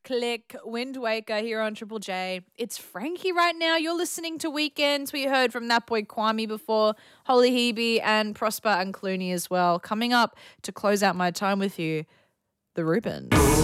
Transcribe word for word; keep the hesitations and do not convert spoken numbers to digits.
click. Wind Waker here on Triple J. It's Frankie right now. You're listening to Weekends. We heard from that boy Kwame before, Holly Hebe and Prosper and Clooney as well. Coming up to close out my time with you, the Rubens.